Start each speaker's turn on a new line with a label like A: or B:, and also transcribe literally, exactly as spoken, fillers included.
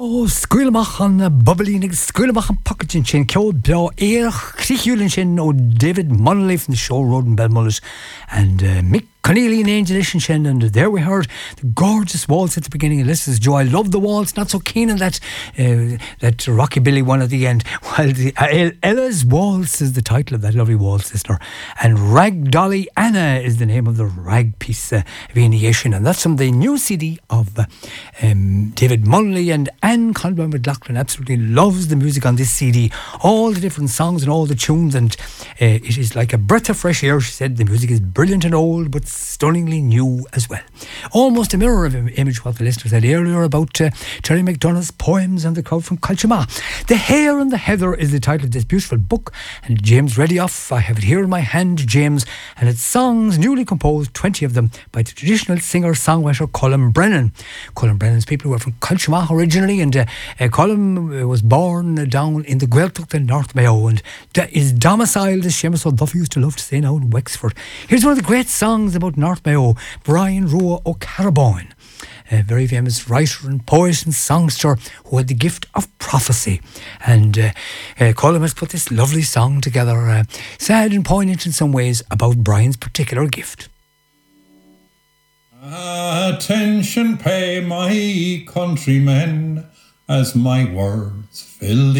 A: O, scuilmach an bubbling, scuilmach an pocketing chin, Kyo Bra, Eir, Crichulin chin, O David Monleaf in the show road in Belmullet, and uh, Mick Cornelia and Angel Ishin, and there we heard the gorgeous waltz at the beginning. And this is Joe. I love the waltz, not so keen on that uh, that rockabilly one at the end. While the, uh, Ella's Waltz is the title of that lovely waltz, listener. And Rag Dolly Anna is the name of the rag piece uh, variation. And that's from the new C D of uh, um, David Munley and Anne Conlon McLaughlin. Absolutely loves the music on this C D. All the different songs and all the tunes. And uh, it is like a breath of fresh air. She said the music is brilliant and old, but stunningly new as well. Almost a mirror of image what the listener said earlier about uh, Terry McDonough's poems and the crowd from Colchama. The Hare and the Heather is the title of this beautiful book, and James Redioff, I have it here in my hand, James, and it's songs newly composed, twenty of them, by the traditional singer-songwriter Colin Brennan. Colin Brennan's people were from Colchama originally, and uh, uh, Colin was born uh, down in the Gaeltacht in North Mayo, and that is domiciled, as Seamus O'Duffy used to love to say now, in Wexford. Here's one of the great songs about North Mayo, Brian Rua O'Caraboyne, a very famous writer and poet and songster who had the gift of prophecy. And uh, uh, Colin has put this lovely song together, uh, sad and poignant in some ways, about Brian's particular gift.
B: Attention pay my countrymen, as my words fill the